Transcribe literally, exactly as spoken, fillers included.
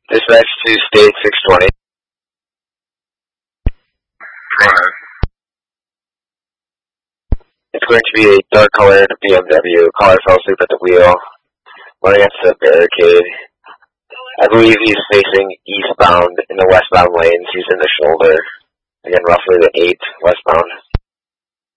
Dispatch to State six twenty. Go ahead. It's going to be a dark colored B M W. Caller fell asleep at the wheel, running into the barricade. I believe he's facing eastbound in the westbound lanes. He's in the shoulder. Again, roughly the eight westbound.